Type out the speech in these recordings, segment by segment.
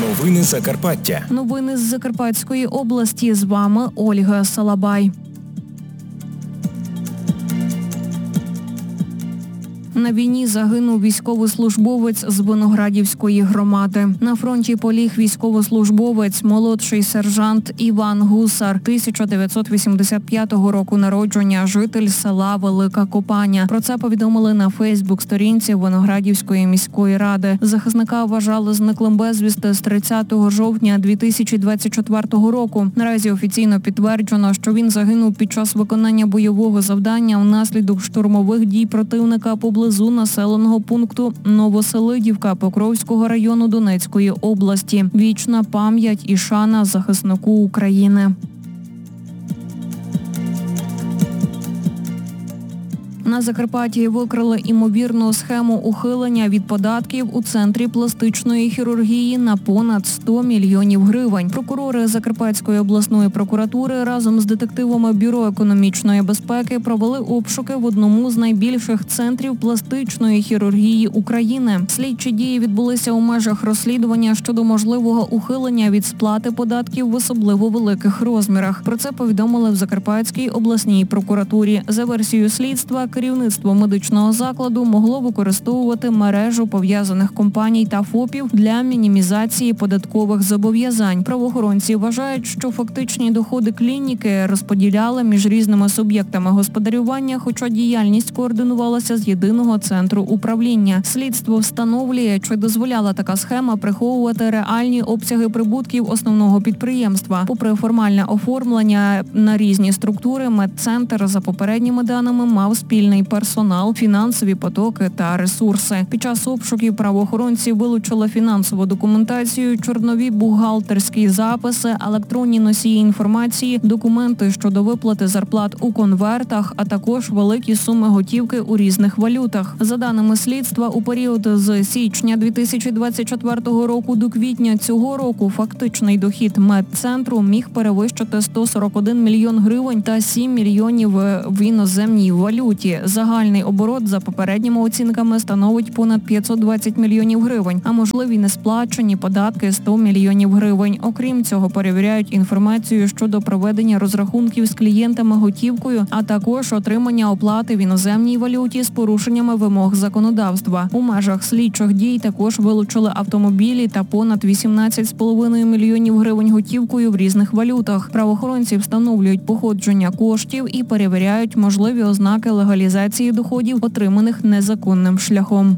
Новини Закарпаття. Новини з Закарпатської області. З вами Ольга Салабай. На війні загинув військовослужбовець з Виноградівської громади. На фронті поліг військовослужбовець, молодший сержант Іван Гусар, 1985 року народження, житель села Велика Копаня. Про це повідомили на Фейсбук-сторінці Виноградівської міської ради. Захисника вважали зниклим безвісти з 30 жовтня 2024 року. Наразі офіційно підтверджено, що він загинув під час виконання бойового завдання внаслідок штурмових дій противника поблизу населеного пункту Новоселидівка Покровського району Донецької області. Вічна пам'ять і шана захиснику України. На Закарпатті викрили імовірну схему ухилення від податків у Центрі пластичної хірургії на понад 100 мільйонів гривень. Прокурори Закарпатської обласної прокуратури разом з детективами Бюро економічної безпеки провели обшуки в одному з найбільших центрів пластичної хірургії України. Слідчі дії відбулися у межах розслідування щодо можливого ухилення від сплати податків в особливо великих розмірах. Про це повідомили в Закарпатській обласній прокуратурі. За версією слідства, керівництво медичного закладу могло використовувати мережу пов'язаних компаній та ФОПів для мінімізації податкових зобов'язань. Правоохоронці вважають, що фактичні доходи клініки розподіляли між різними суб'єктами господарювання, хоча діяльність координувалася з єдиного центру управління. Слідство встановлює, чи дозволяла така схема приховувати реальні обсяги прибутків основного підприємства. Попри формальне оформлення на різні структури, медцентр, за попередніми даними, мав спільний персонал, фінансові потоки та ресурси. Під час обшуків правоохоронці вилучили фінансову документацію, чорнові бухгалтерські записи, електронні носії інформації, документи щодо виплати зарплат у конвертах, а також великі суми готівки у різних валютах. За даними слідства, у період з січня 2024 року до квітня цього року фактичний дохід медцентру міг перевищити 141 мільйон гривень та 7 мільйонів в іноземній валюті. Загальний оборот за попередніми оцінками становить понад 520 мільйонів гривень, а можливі несплачені податки 100 мільйонів гривень. Окрім цього, перевіряють інформацію щодо проведення розрахунків з клієнтами готівкою, а також отримання оплати в іноземній валюті з порушеннями вимог законодавства. У межах слідчих дій також вилучили автомобілі та понад 18,5 мільйонів гривень готівкою в різних валютах. Правоохоронці встановлюють походження коштів і перевіряють можливі ознаки легалізації доходів, отриманих незаконним шляхом.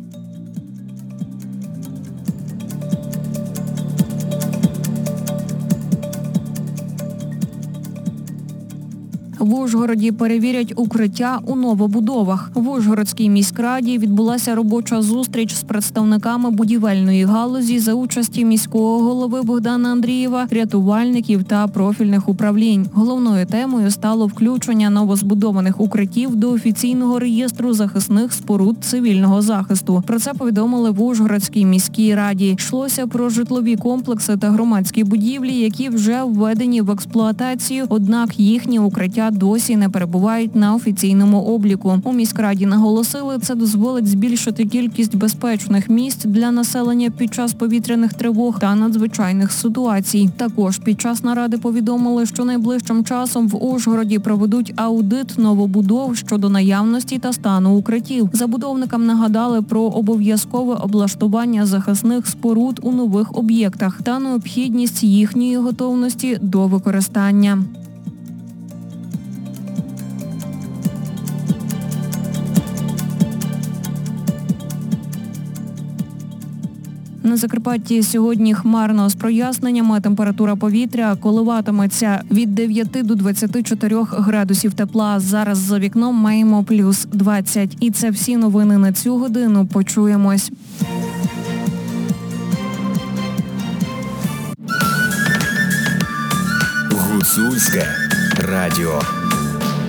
В Ужгороді перевірять укриття у новобудовах. В Ужгородській міськраді відбулася робоча зустріч з представниками будівельної галузі за участі міського голови Богдана Андрієва, рятувальників та профільних управлінь. Головною темою стало включення новозбудованих укриттів до офіційного реєстру захисних споруд цивільного захисту. Про це повідомили в Ужгородській міській раді. Йшлося про житлові комплекси та громадські будівлі, які вже введені в експлуатацію, однак їхні укриття досі не перебувають на офіційному обліку. У міськраді наголосили, це дозволить збільшити кількість безпечних місць для населення під час повітряних тривог та надзвичайних ситуацій. Також під час наради повідомили, що найближчим часом в Ужгороді проведуть аудит новобудов щодо наявності та стану укриттів. Забудовникам нагадали про обов'язкове облаштування захисних споруд у нових об'єктах та необхідність їхньої готовності до використання. На Закарпатті сьогодні хмарно з проясненнями. Температура повітря коливатиметься від 9 до 24 градусів тепла. Зараз за вікном маємо плюс 20. І це всі новини на цю годину. Почуємось. Гуцульське радіо.